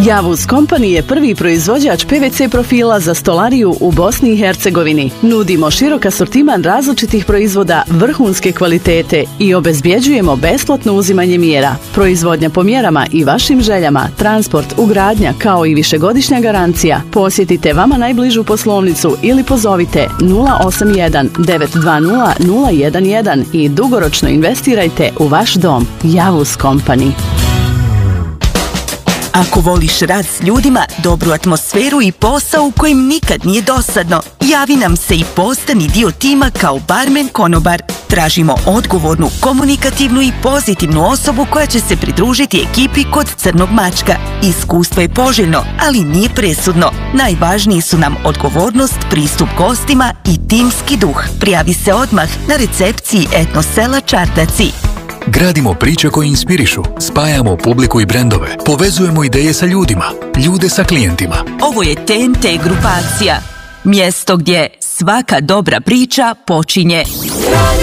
Javus Company je prvi proizvođač PVC profila za stolariju u Bosni i Hercegovini. Nudimo širok asortiman različitih proizvoda vrhunske kvalitete i obezbjeđujemo besplatno uzimanje mjera. Proizvodnja po mjerama i vašim željama, transport, ugradnja kao i višegodišnja garancija. Posjetite vama najbližu poslovnicu ili pozovite 081 920 011 i dugoročno investirajte u vaš dom. Javus Company. Ako voliš rad s ljudima, dobru atmosferu i posao u kojem nikad nije dosadno, javi nam se i postani dio tima kao barmen konobar. Tražimo odgovornu, komunikativnu i pozitivnu osobu koja će se pridružiti ekipi kod Crnog mačka. Iskustvo je poželjno, ali nije presudno. Najvažniji su nam odgovornost, pristup gostima i timski duh. Prijavi se odmah na recepciji Etno sela Čardaci. Gradimo priče koje inspirišu, spajamo publiku i brendove, povezujemo ideje sa ljudima, ljude sa klijentima. Ovo je TNT grupacija. Mjesto gdje svaka dobra priča počinje.